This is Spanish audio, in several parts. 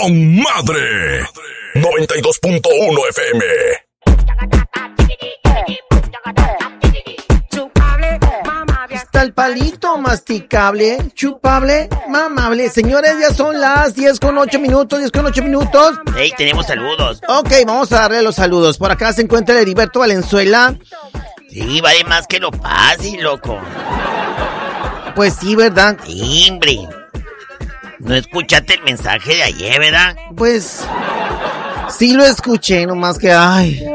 con madre. 92.1 FM. Está el palito masticable, chupable, mamable. Señores, ya son las 10:08. Hey, tenemos saludos. Ok, vamos a darle los saludos. Por acá se encuentra el Heriberto Valenzuela. Sí, vale más que lo pase, loco. Pues sí, ¿verdad? Sí, hombre. ¿No escuchaste el mensaje de ayer, verdad? Pues sí lo escuché, nomás que ay.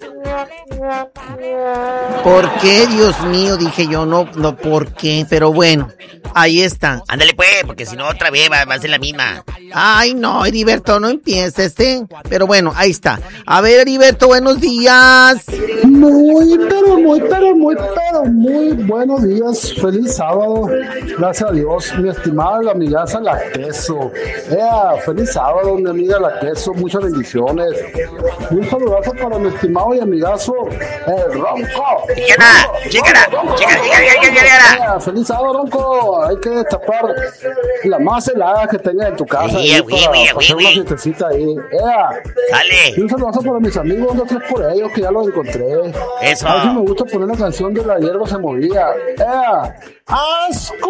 ¿Por qué, Dios mío? Dije yo, no, ¿por qué? Pero bueno, ahí está. Ándale pues, porque si no otra vez va a ser la misma. Ay, no, Heriberto, no empieces, Pero bueno, ahí está. A ver, Heriberto, buenos días. Muy buenos días. Feliz sábado. Gracias a Dios, mi estimada la amigaza La Queso. Feliz sábado, mi amiga La Queso. Muchas bendiciones. Y un saludazo para mi estimado y amigazo, Ronco. Chícara. Feliz sábado, Ronco. Hay que destapar la más helada que tengas en tu casa. Hacer una fiestecita ahí. Sale. Y un saludazo para mis amigos, 1, 2, 3 por ellos, que ya los encontré. Eso. A ver si me gusta poner una canción de La Hierba Se Movía. ¡Asco!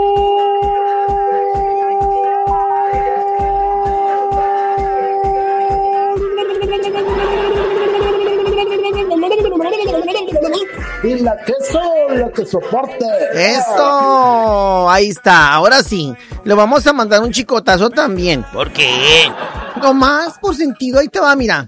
Y la queso, la que soporte. Eso, ahí está. Ahora sí, le vamos a mandar un chicotazo también. ¿Por qué? Nomás por sentido, ahí te va, mira.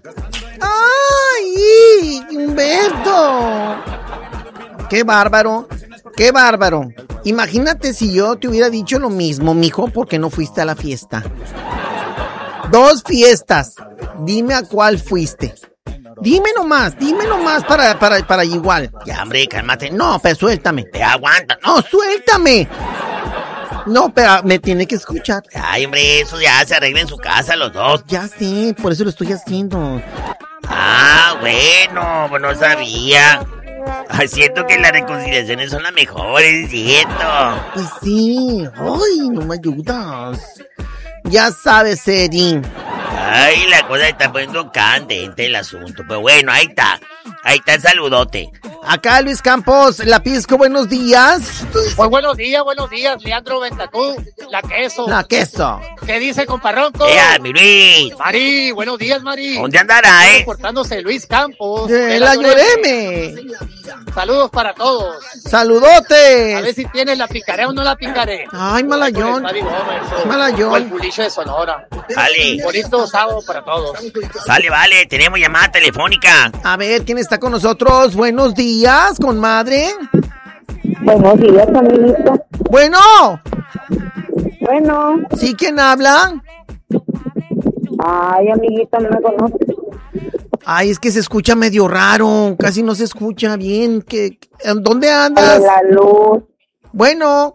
¡Ay, Humberto! ¡Qué bárbaro! Imagínate si yo te hubiera dicho lo mismo, mijo, porque no fuiste a la fiesta. 2 fiestas. Dime a cuál fuiste. Dime nomás para igual. Ya, hombre, cálmate. No, pero suéltame. Te aguanta. No, suéltame. No, pero me tiene que escuchar. Ay, hombre, eso ya se arregla en su casa los dos. Ya sé, por eso lo estoy haciendo. Ah, bueno, pues no sabía. Siento que las reconciliaciones son las mejores, ¿cierto? Pues sí. Ay, no me ayudas. Ya sabes, Erin. Ay, la cosa está poniendo candente el asunto. Pero bueno, ahí está el saludote. Acá Luis Campos, La Pisco, buenos días. Pues buenos días, Leandro Ventacú, La Queso. ¿Qué dice, comparronco? Mi Luis. Mari, buenos días, Mari. ¿Dónde andará, Portándose Luis Campos. De la Lloreme. Saludos para todos. Saludotes. A ver si tienes la picaré o no la picaré. Ay, Malayón. Malayón. O el buliche de Sonora. Vale. Bonito sábado para todos. Sale, vale, tenemos llamada telefónica. A ver, ¿quién está con nosotros? Buenos días, comadre. Buenos días, amiguita. Bueno. ¿Sí, quién habla? Ay, amiguita, no me conoces. Ay, es que se escucha medio raro, casi no se escucha bien. ¿Dónde andas? De la Luz. Bueno.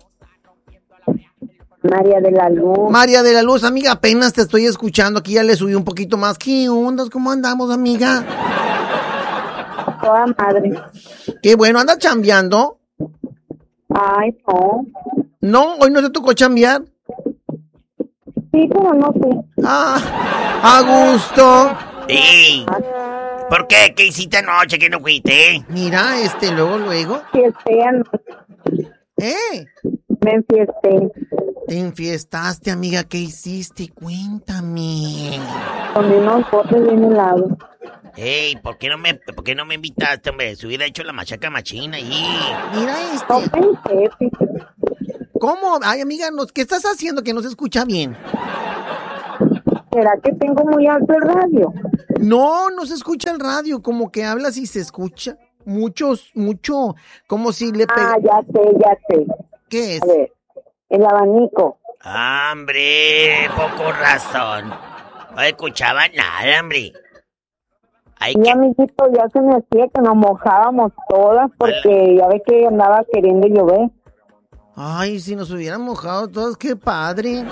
María de la Luz, amiga, apenas te estoy escuchando. Aquí ya le subí un poquito más. ¿Qué onda? ¿Cómo andamos, amiga? Toda madre. Qué bueno, ¿andas chambeando? Ay, no. ¿No? ¿Hoy no te tocó chambear? Sí, pero no sé. A gusto. Sí. ¿Por qué? ¿Qué hiciste anoche que no fuiste? Mira, luego. Fiesté anoche. Me enfiesté. Te enfiestaste, amiga. ¿Qué hiciste? Cuéntame. Con unos botes bien helados. Ey, ¿por qué no me invitaste, hombre? Se hubiera hecho la machaca machina ahí. Mira No pensé, ¿Cómo? Ay, amiga, ¿qué estás haciendo que no se escucha bien? ¿Será que tengo muy alto el radio? No se escucha el radio. Como que hablas y se escucha. Mucho. Como si le ya sé. ¿Qué es? A ver, el abanico. Hombre, poco razón. No escuchaba nada, hombre. Amiguito, ya se me hacía que nos mojábamos todas porque ya ve que andaba queriendo llover. Ay, si nos hubieran mojado todos, qué padre.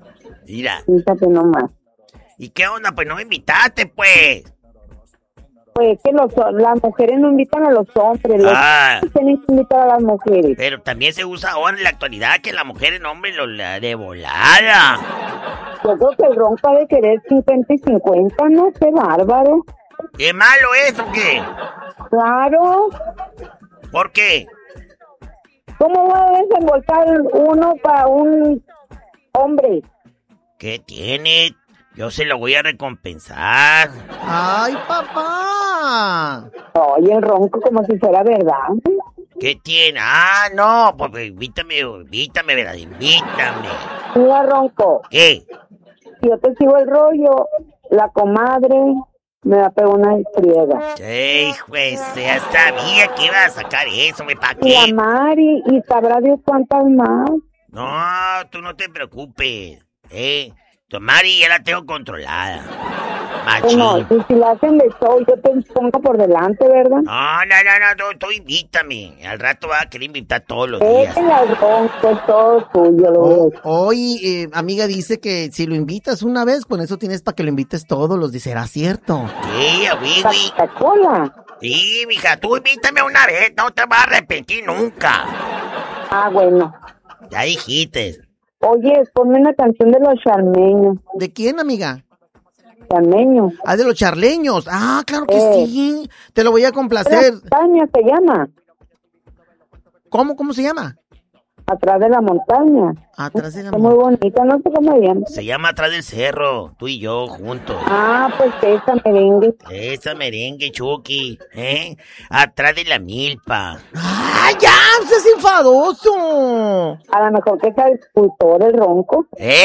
Mira. Fíjate nomás. ¿Y qué onda? Pues no me invitaste, pues. pues que las mujeres no invitan a los hombres, los hombres tienen que invitar a las mujeres. Pero también se usa ahora en la actualidad que la mujer en hombre lo la de volada. Yo creo que el Ronco ha de querer 50 y 50, ¿no? ¡Qué bárbaro! ¿Qué malo es o qué? Claro. ¿Por qué? ¿Cómo va a desembolsar uno para un hombre? ¿Qué tiene? Yo se lo voy a recompensar. ¡Ay, papá! Oye, el Ronco como si fuera verdad. ¿Qué tiene? Ah, no, pues invítame, ¿verdad? Invítame. Mira, Ronco. ¿Qué? Si yo te sigo el rollo, la comadre me va a pegar una friega. ¡Ey, juez! Ya sabía que iba a sacar eso, ¿para qué? Y a Mari, y sabrá Dios cuántas más. No, tú no te preocupes, Tu Mari ya la tengo controlada. Machín. No, y si la hacen de show, yo te pongo por delante, ¿verdad? No, tú invítame. Al rato va a querer invitar todos los días. El Ronco es todo tuyo. Hoy, amiga, dice que si lo invitas una vez, con eso tienes para que lo invites todos los días. ¿Será cierto? Sí, güey. ¿Coca-Cola? Sí, mija, tú invítame una vez, no te vas a arrepentir nunca. Ah, bueno. Ya dijiste. Oye, ponme una canción de los charmeños. ¿De quién, amiga? Charmeños. Ah, de los charleños. Ah, claro que sí. Te lo voy a complacer. La montaña se llama. ¿Cómo se llama? Atrás de la montaña. Atrás de la montaña. Muy bonita, no sé cómo se llama. Se llama Atrás del Cerro, tú y yo juntos. Ah, pues esa merengue. Esa merengue, Chucky, Atrás de la milpa. ¡Ah, ya! ¡Es enfadoso! A lo mejor que es agricultor el Ronco.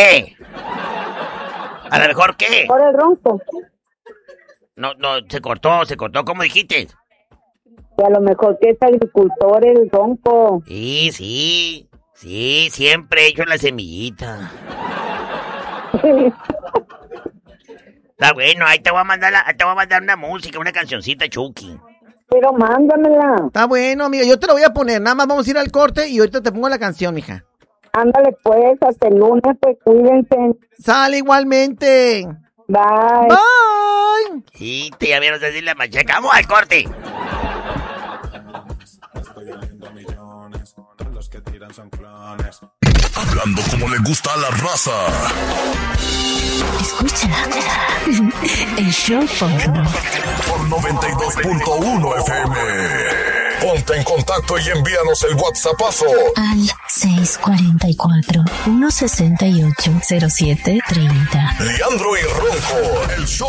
¿A lo mejor qué? Por el Ronco. No, se cortó, ¿cómo dijiste? Y a lo mejor que es agricultor el Ronco. Sí, siempre he hecho la semillita. Está bueno, ahí te voy a mandar una música, una cancioncita, Chucky. Pero mándamela. Está bueno, amiga, yo te lo voy a poner, nada más vamos a ir al corte y ahorita te pongo la canción, mija. Ándale pues, hasta el lunes, pues cuídense. Sale igualmente. Bye. Bye. Sí, ya vieron decir la machaca, vamos al corte. Hablando como le gusta a la raza. Escucha el show porno. Por 92.1 FM. Ponte en contacto y envíanos el WhatsAppazo al 644-168-0730. Leandro y Ronco, el show.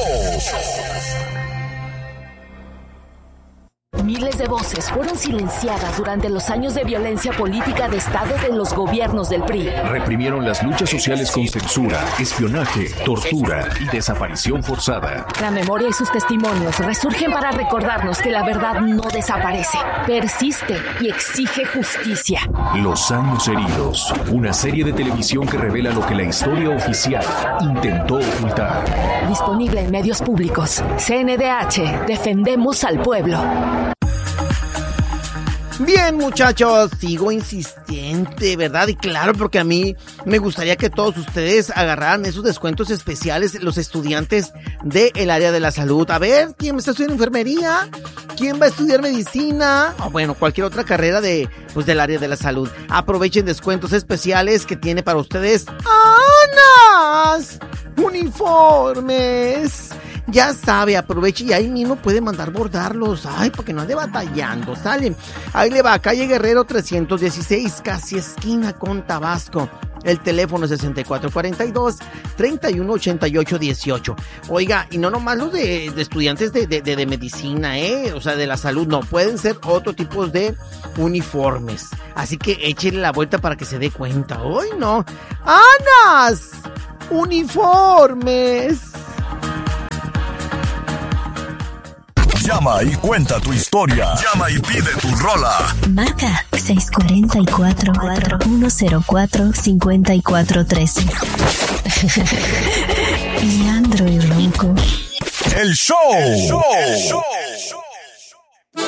Miles de voces fueron silenciadas durante los años de violencia política de Estado de los gobiernos del PRI. Reprimieron las luchas sociales con censura, espionaje, tortura y desaparición forzada. La memoria y sus testimonios resurgen para recordarnos que la verdad no desaparece, persiste y exige justicia. Los años heridos, una serie de televisión que revela lo que la historia oficial intentó ocultar. Disponible en medios públicos. CNDH, defendemos al pueblo. Bien, muchachos, sigo insistente, ¿verdad? Y claro, porque a mí me gustaría que todos ustedes agarraran esos descuentos especiales, los estudiantes del área de la salud. A ver, ¿quién está estudiando enfermería? ¿Quién va a estudiar medicina? O bueno, cualquier otra carrera del área de la salud. Aprovechen descuentos especiales que tiene para ustedes ¡Anas! Uniformes. Ya sabe, aproveche y ahí mismo puede mandar bordarlos. Ay, porque no ande batallando, salen. Ahí le va, calle Guerrero 316, casi esquina con Tabasco. El teléfono es 6442-318818. Oiga, y no nomás los de estudiantes de medicina, o sea, de la salud, no. Pueden ser otro tipo de uniformes. Así que échenle la vuelta para que se dé cuenta. ¡Ay, no! ¡Anas! ¡Uniformes! Llama y cuenta tu historia. Llama y pide tu rola. Marca 644-104-5413. Leandro y Ronco. El show.